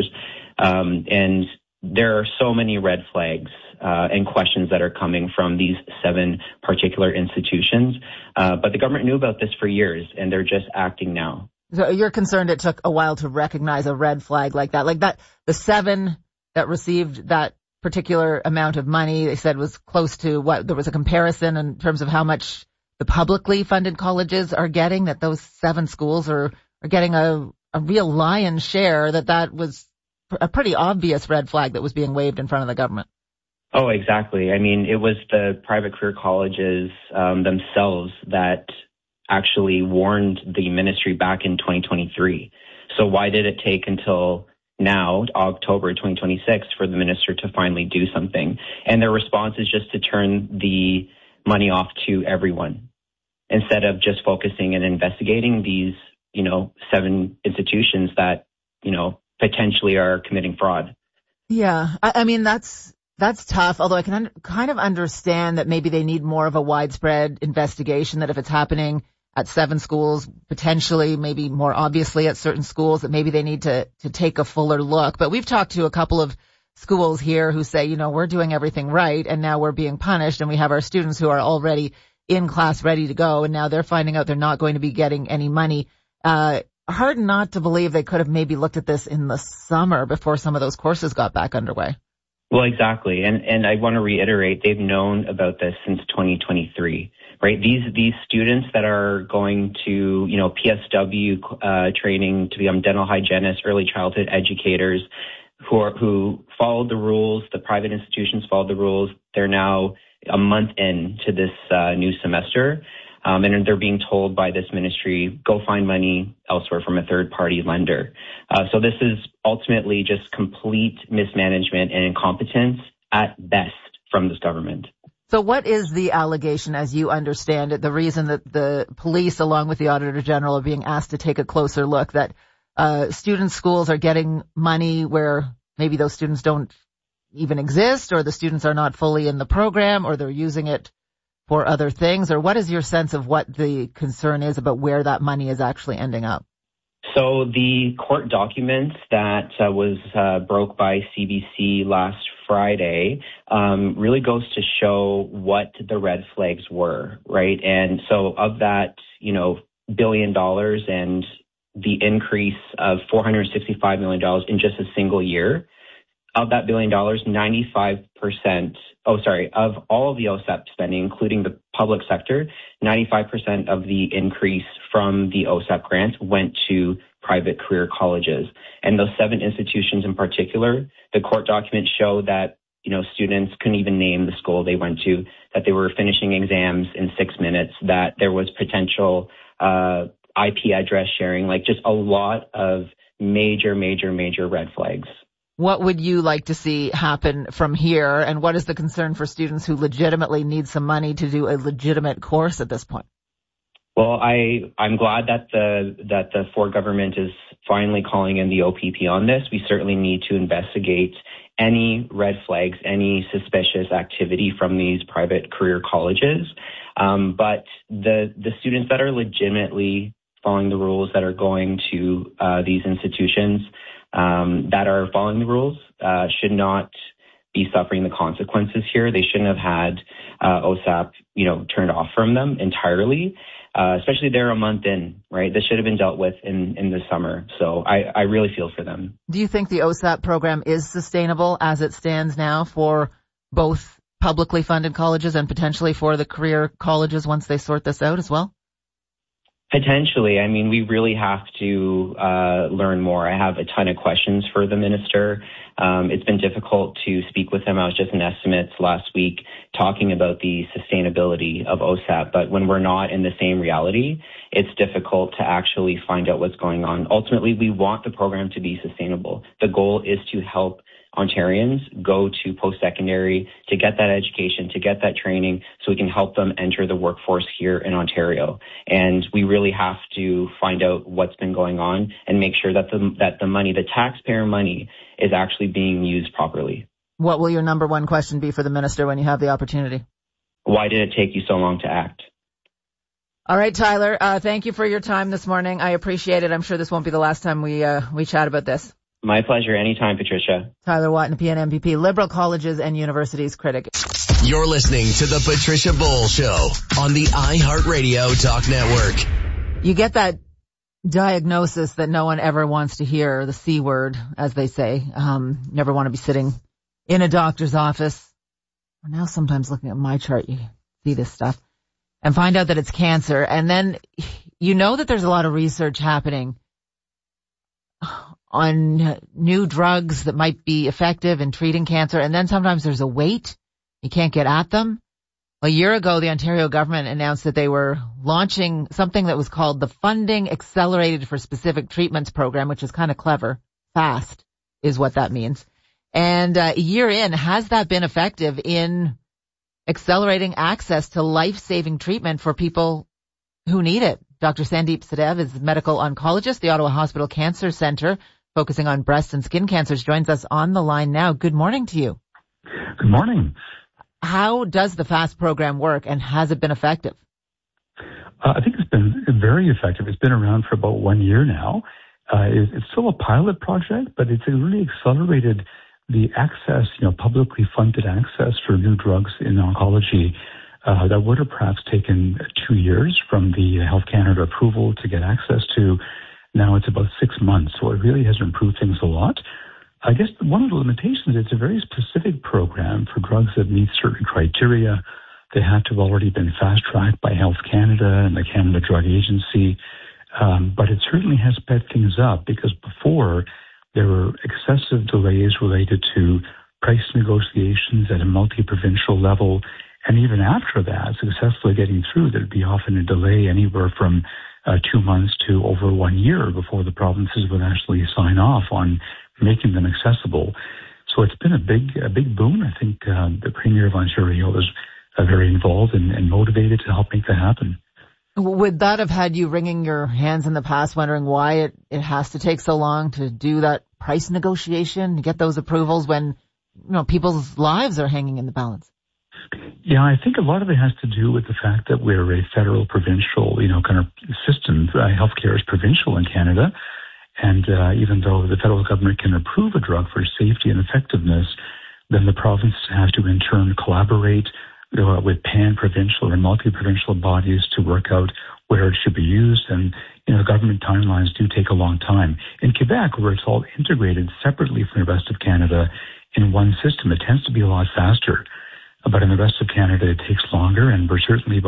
And there are so many red flags and questions that are coming from these 7 particular institutions. But the government knew about this for years, and they're just acting now. So you're concerned it took a while to recognize a red flag like that, the 7 that received that particular amount of money, they said was close to what, there was a comparison in terms of how much the publicly funded colleges are getting, that those 7 schools are getting a real lion's share, that was a pretty obvious red flag that was being waved in front of the government. Oh, exactly. I mean, it was the private career colleges themselves that actually warned the ministry back in 2023. So why did it take until now, October 2026, for the minister to finally do something? And their response is just to turn the money off to everyone instead of just focusing and investigating these, 7 institutions that, potentially are committing fraud. Yeah, I mean, that's tough, although I can kind of understand that maybe they need more of a widespread investigation, that if it's happening at 7 schools, potentially maybe more obviously at certain schools, that maybe they need to take a fuller look. But we've talked to a couple of schools here who say, we're doing everything right and now we're being punished, and we have our students who are already in class ready to go, and now they're finding out they're not going to be getting any money. Hard not to believe they could have maybe looked at this in the summer before some of those courses got back underway. Well, exactly. And I want to reiterate, they've known about this since 2023, right? These students that are going to, PSW training to become dental hygienists, early childhood educators, who followed the rules, the private institutions followed the rules. They're now a month into this new semester. And they're being told by this ministry, go find money elsewhere from a third-party lender. So this is ultimately just complete mismanagement and incompetence at best from this government. So what is the allegation, as you understand it, the reason that the police, along with the Auditor General, are being asked to take a closer look, that schools are getting money where maybe those students don't even exist, or the students are not fully in the program, or they're using it for other things? Or what is your sense of what the concern is about where that money is actually ending up? So the court documents that was broke by CBC last Friday really goes to show what the red flags were, right? And so of that, $1 billion and the increase of $465 million in just a single year, of that $1 billion, 95%, of all of the OSAP spending, including the public sector, 95% of the increase from the OSAP grants went to private career colleges. And those 7 institutions in particular, the court documents show that, students couldn't even name the school they went to, that they were finishing exams in 6 minutes, that there was potential IP address sharing, just a lot of major red flags. What would you like to see happen from here, and what is the concern for students who legitimately need some money to do a legitimate course at this point? Well, I'm glad that the Ford government is finally calling in the OPP on this. We certainly need to investigate any red flags, any suspicious activity from these private career colleges. But the students that are legitimately following the rules, that are going to these institutions, that are following the rules, should not be suffering the consequences here. They shouldn't have had OSAP, turned off from them entirely, especially they're a month in, right? This should have been dealt with in the summer. So I really feel for them. Do you think the OSAP program is sustainable as it stands now for both publicly funded colleges and potentially for the career colleges once they sort this out as well? Potentially. I mean, we really have to learn more. I have a ton of questions for the minister. It's been difficult to speak with him. I was just in estimates last week talking about the sustainability of OSAP, but when we're not in the same reality, it's difficult to actually find out what's going on. Ultimately, we want the program to be sustainable. The goal is to help Ontarians go to post-secondary, to get that education, to get that training, so we can help them enter the workforce here in Ontario. And we really have to find out what's been going on and make sure that the money, the taxpayer money, is actually being used properly. What will your number one question be for the minister when you have the opportunity? Why did it take you so long to act? All right, Tyler, thank you for your time this morning. I appreciate it. I'm sure this won't be the last time we chat about this. My pleasure. Anytime, Patricia. Tyler Watt, PNMPP, Liberal Colleges and Universities critic. You're listening to the Patricia Bowl Show on the iHeartRadio Talk Network. You get that diagnosis that no one ever wants to hear, the C word, as they say. Never want to be sitting in a doctor's office. Now sometimes looking at my chart, you see this stuff and find out that it's cancer. And then you know that there's a lot of research happening on new drugs that might be effective in treating cancer. And then sometimes there's a wait. You can't get at them. A year ago, the Ontario government announced that they were launching something that was called the Funding Accelerated for Specific Treatments program, which is kind of clever. FAST is what that means. And a year in, has that been effective in accelerating access to life-saving treatment for people who need it? Dr. Sandeep Sadev is a medical oncologist, the Ottawa Hospital Cancer Centre, focusing on breast and skin cancers, joins us on the line now. Good morning to you. Good morning. How does the FAST program work, and has it been effective? I think it's been very effective. It's been around for about 1 year now. It's still a pilot project, but it's really accelerated the access, publicly funded access for new drugs in oncology that would have perhaps taken 2 years from the Health Canada approval to get access to. Now it's about 6 months, so it really has improved things a lot. I guess one of the limitations is it's a very specific program for drugs that meet certain criteria. They have to have already been fast-tracked by Health Canada and the Canada Drug Agency, but it certainly has sped things up because before there were excessive delays related to price negotiations at a multi-provincial level, and even after that, successfully getting through, there'd be often a delay anywhere from 2 months to over 1 year before the provinces would actually sign off on making them accessible. So it's been a big boon. I think the Premier of Ontario was very involved and motivated to help make that happen. Would that have had you wringing your hands in the past, wondering why it has to take so long to do that price negotiation, to get those approvals when, people's lives are hanging in the balance? Yeah, I think a lot of it has to do with the fact that we're a federal, provincial, kind of system. Healthcare is provincial in Canada. And even though the federal government can approve a drug for safety and effectiveness, then the provinces have to in turn collaborate with pan-provincial or multi-provincial bodies to work out where it should be used. And, government timelines do take a long time. In Quebec, where it's all integrated separately from the rest of Canada in one system, it tends to be a lot faster. But in the rest of Canada, it takes longer, and we're certainly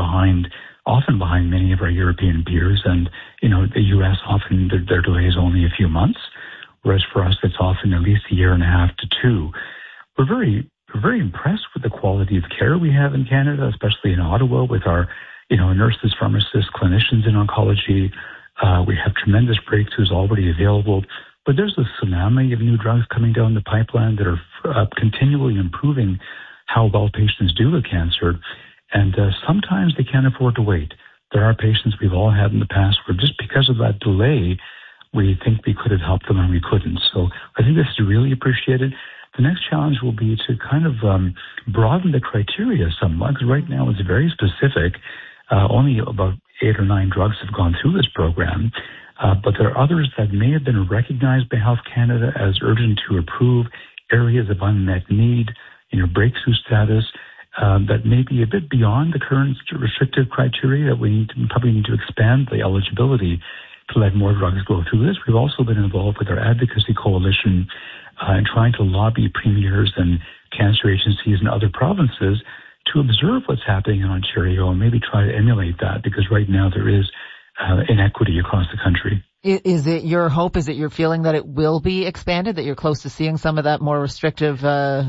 often behind many of our European peers. And, the U.S. often, their delay is only a few months, whereas for us, it's often at least 1.5 years to 2. We're very impressed with the quality of care we have in Canada, especially in Ottawa with our, nurses, pharmacists, clinicians in oncology. We have tremendous breakthroughs already available, but there's a tsunami of new drugs coming down the pipeline that are continually improving how well patients do with cancer. And sometimes they can't afford to wait. There are patients we've all had in the past where just because of that delay, we think we could have helped them and we couldn't. So I think this is really appreciated. The next challenge will be to kind of broaden the criteria somewhat, because right now it's very specific. Only about 8 or 9 drugs have gone through this program, but there are others that may have been recognized by Health Canada as urgent to approve, areas of unmet need, breakthrough status, that may be a bit beyond the current restrictive criteria that we probably need to expand the eligibility to let more drugs go through this. We've also been involved with our advocacy coalition in trying to lobby premiers and cancer agencies in other provinces to observe what's happening in Ontario and maybe try to emulate that, because right now there is inequity across the country. Is it your hope, is it your feeling that it will be expanded, that you're close to seeing some of that more restrictive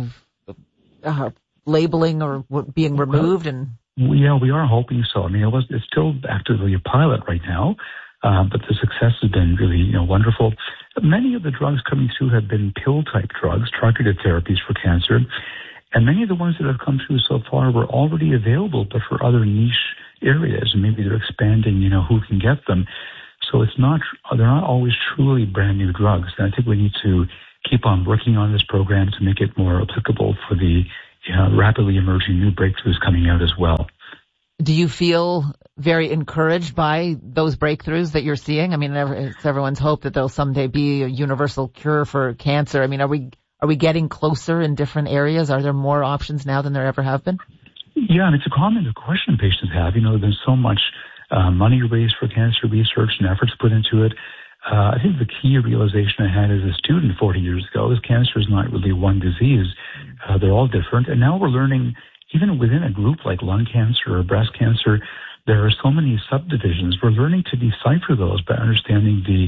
labeling or being removed? Yeah, we are hoping so. I mean, it's still actively a pilot right now, but the success has been really, wonderful. Many of the drugs coming through have been pill-type drugs, targeted therapies for cancer, and many of the ones that have come through so far were already available, but for other niche areas, and maybe they're expanding, who can get them. So they're not always truly brand new drugs. And I think we need to keep on working on this program to make it more applicable for the rapidly emerging new breakthroughs coming out as well. Do you feel very encouraged by those breakthroughs that you're seeing? I mean, it's everyone's hope that there'll someday be a universal cure for cancer. I mean, are we getting closer in different areas? Are there more options now than there ever have been? Yeah, and it's a common question patients have. There's been so much money raised for cancer research and efforts put into it. I think the key realization I had as a student 40 years ago is cancer is not really one disease. They're all different. And now we're learning, even within a group like lung cancer or breast cancer, there are so many subdivisions. We're learning to decipher those by understanding the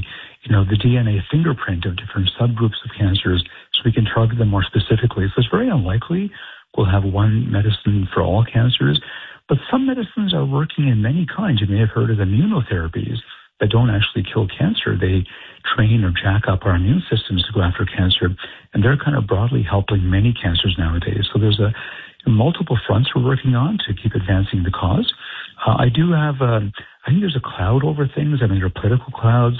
DNA fingerprint of different subgroups of cancers so we can target them more specifically. So it's very unlikely we'll have one medicine for all cancers, but some medicines are working in many kinds. You may have heard of immunotherapies that don't actually kill cancer. They train or jack up our immune systems to go after cancer, and they're kind of broadly helping many cancers nowadays. So there's multiple fronts we're working on to keep advancing the cause. I think there's a cloud over things. I mean, there are political clouds.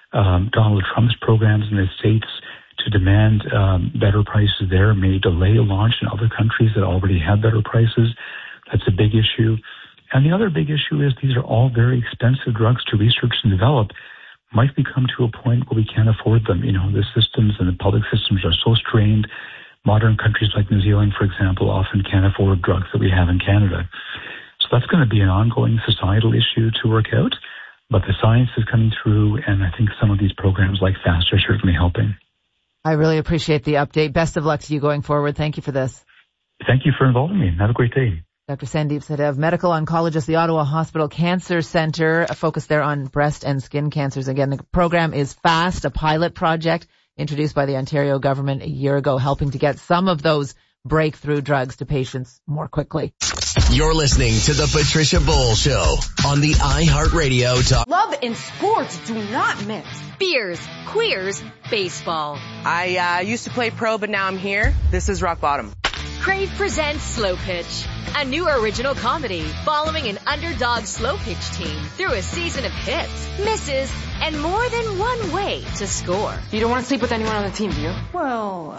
Donald Trump's programs in the States to demand better prices there may delay a launch in other countries that already have better prices. That's a big issue. And the other big issue is these are all very expensive drugs to research and develop. Might we come to a point where we can't afford them? The systems and the public systems are so strained. Modern countries like New Zealand, for example, often can't afford drugs that we have in Canada. So that's going to be an ongoing societal issue to work out. But the science is coming through, and I think some of these programs like FAST are certainly helping. I really appreciate the update. Best of luck to you going forward. Thank you for this. Thank you for involving me. Have a great day. Dr. Sandeep Sadev, medical oncologist, the Ottawa Hospital Cancer Centre, a focus there on breast and skin cancers. Again, the program is FAST, a pilot project introduced by the Ontario government a year ago, helping to get some of those breakthrough drugs to patients more quickly. You're listening to the Patricia Bowl Show on the iHeartRadio Talk. Love and sports do not mix. Beers, queers, baseball. I used to play pro, but now I'm here. This is rock bottom. Crave presents Slow Pitch, a new original comedy following an underdog slow pitch team through a season of hits, misses, and more than one way to score. You don't want to sleep with anyone on the team, do you? Well,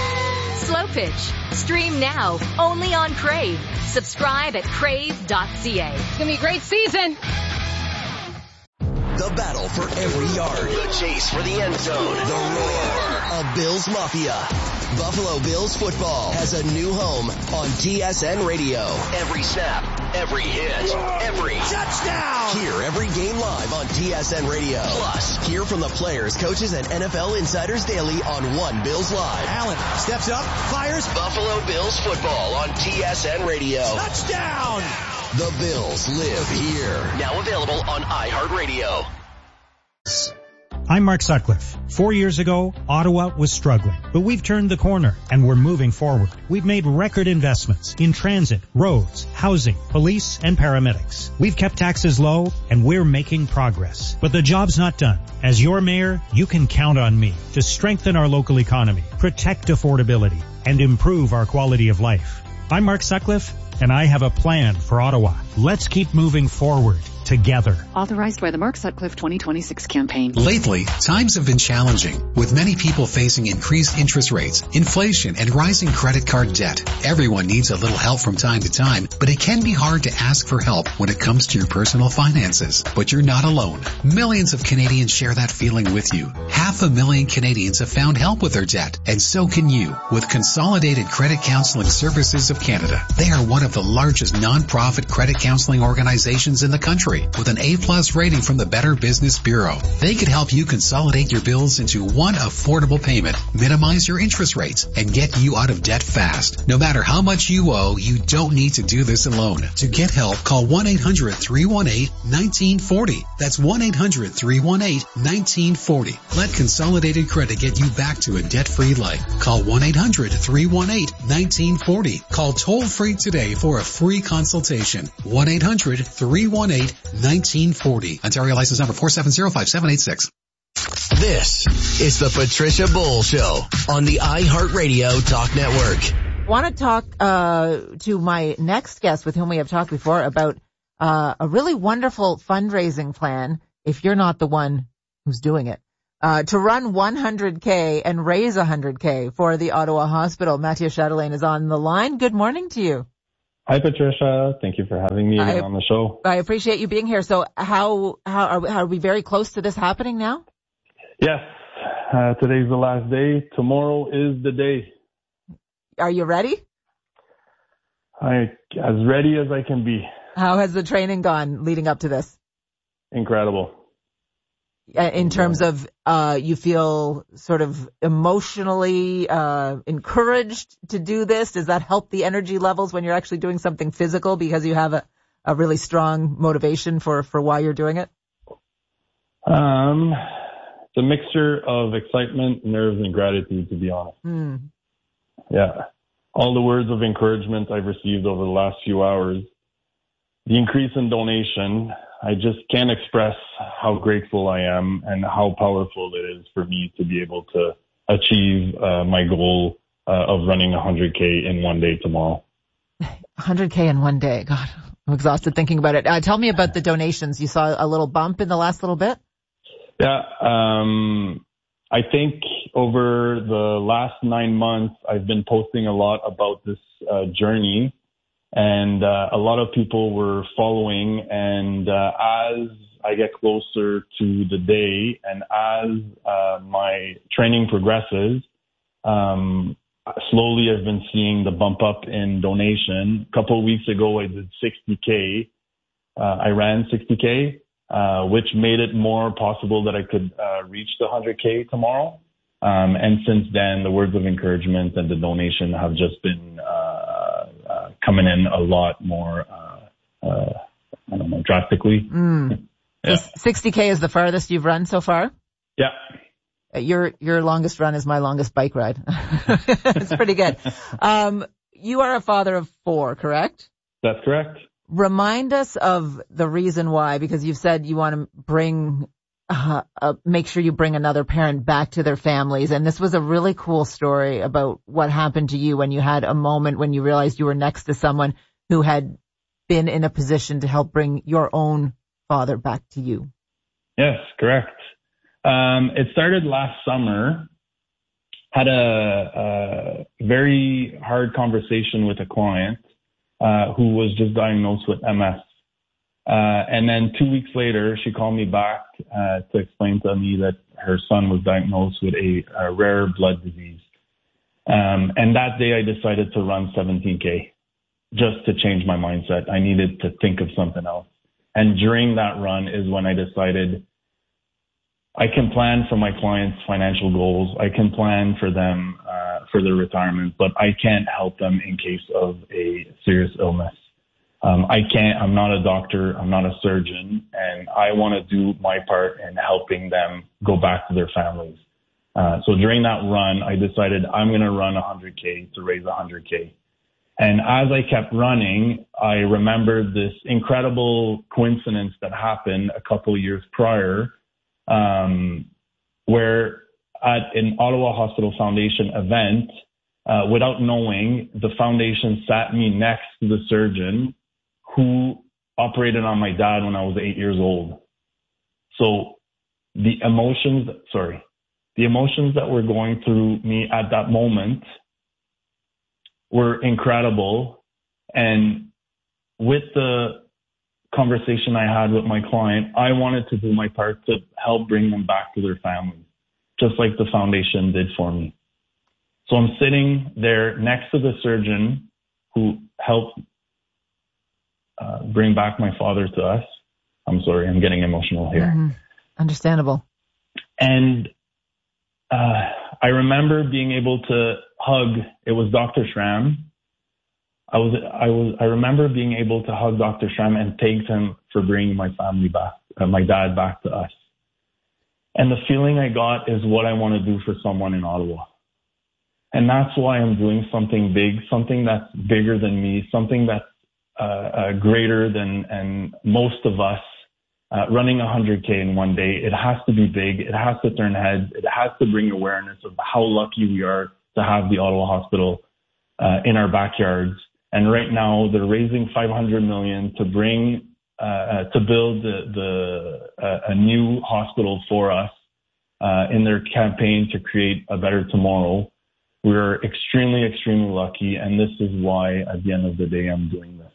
Slow Pitch. Stream now, only on Crave. Subscribe at crave.ca. It's going to be a great season. The battle for every yard. The chase for the end zone. The roar of Bills Mafia. Buffalo Bills football has a new home on TSN Radio. Every snap, every hit, every touchdown. Hear every game live on TSN Radio. Plus, hear from the players, coaches, and NFL insiders daily on One Bills Live. Allen steps up, fires. Buffalo Bills football on TSN Radio. Touchdown! The Bills live here. Now available on iHeartRadio. I'm Mark Sutcliffe. 4 years ago, Ottawa was struggling, but we've turned the corner and we're moving forward. We've made record investments in transit, roads, housing, police, and paramedics. We've kept taxes low and we're making progress. But the job's not done. As your mayor, you can count on me to strengthen our local economy, protect affordability, and improve our quality of life. I'm Mark Sutcliffe, and I have a plan for Ottawa. Let's keep moving forward together. Authorized by the Mark Sutcliffe 2026 campaign. Lately, times have been challenging, with many people facing increased interest rates, inflation, and rising credit card debt. Everyone needs a little help from time to time, but it can be hard to ask for help when it comes to your personal finances. But you're not alone. Millions of Canadians share that feeling with you. 500,000 Canadians have found help with their debt, and so can you with Consolidated Credit Counseling Services of Canada. They are one of of the largest nonprofit credit counseling organizations in the country with an A+ rating from the Better Business Bureau. They could help you consolidate your bills into one affordable payment, minimize your interest rates, and get you out of debt fast. No matter how much you owe, you don't need to do this alone. To get help, call 1-800-318-1940. That's 1-800-318-1940. Let Consolidated Credit get you back to a debt-free life. Call 1-800-318-1940. Call toll-free today for a free consultation. 1-800-318-1940. Ontario license number 4705786. This is the Patricia Bull Show on the iHeartRadio Talk Network. I want to talk to my next guest with whom we have talked before about a really wonderful fundraising plan, if you're not the one who's doing it, to run 100K and raise 100K for the Ottawa Hospital. Mathieu Chatelain is on the line. Good morning to you. Hi, Patricia. Thank you for having me on the show. I appreciate you being here. So how are we very close to this happening now? Yes. Today's the last day. Tomorrow is the day. Are you ready? As ready as I can be. How has the training gone leading up to this? Incredible. In terms of, you feel sort of emotionally encouraged to do this? Does that help the energy levels when you're actually doing something physical because you have a really strong motivation for why you're doing it? It's a mixture of excitement, nerves, and gratitude, to be honest. Yeah. All the words of encouragement I've received over the last few hours, the increase in donation, I just can't express how grateful I am and how powerful it is for me to be able to achieve my goal of running 100K in one day tomorrow. 100K in one day. God, I'm exhausted thinking about it. Tell me about the donations. You saw a little bump in the last little bit? Yeah. I think over the last 9 months, I've been posting a lot about this journey. And a lot of people were following, and as I get closer to the day and as my training progresses, slowly I've been seeing the bump up in donation. A couple of weeks ago, I did 60K. I ran 60K, which made it more possible that I could reach the 100K tomorrow. And since then, the words of encouragement and the donation have just been coming in a lot more, drastically. Yeah. So 60K is the farthest you've run so far? Yeah. Your longest run is my longest bike ride. It's pretty good. You are a father of 4, correct? That's correct. Remind us of the reason why, because you've said you want to bring, make sure you bring another parent back to their families. And this was a really cool story about what happened to you when you had a moment when you realized you were next to someone who had been in a position to help bring your own father back to you. Yes, correct. It started last summer. Had a very hard conversation with a client who was just diagnosed with MS. And then 2 weeks later, she called me back to explain to me that her son was diagnosed with a rare blood disease. And that day I decided to run 17K just to change my mindset. I needed to think of something else. And during that run is when I decided I can plan for my clients' financial goals. I can plan for them for their retirement, but I can't help them in case of a serious illness. I'm not a doctor. I'm not a surgeon, and I want to do my part in helping them go back to their families. So during that run, I decided I'm going to run 100K to raise 100K. And as I kept running, I remembered this incredible coincidence that happened a couple of years prior, where at an Ottawa Hospital Foundation event, without knowing, the foundation sat me next to the surgeon who operated on my dad when I was 8 years old. So the emotions that were going through me at that moment were incredible. And with the conversation I had with my client, I wanted to do my part to help bring them back to their families, just like the foundation did for me. So I'm sitting there next to the surgeon who helped bring back my father to us. I'm sorry, I'm getting emotional here. Mm-hmm. Understandable. And I remember being able to hug. It was Dr. Schramm. I remember being able to hug Dr. Schramm and thank him for bringing my family back, my dad back to us. And the feeling I got is what I want to do for someone in Ottawa. And that's why I'm doing something big, something that's bigger than me, something that's greater than most of us. Running 100K in one day, it has to be big. It has to turn heads. It has to bring awareness of how lucky we are to have the Ottawa Hospital in our backyards. And right now, they're raising $500 million to bring to build a new hospital for us in their campaign to create a better tomorrow. We're extremely, extremely lucky, and this is why, at the end of the day, I'm doing this.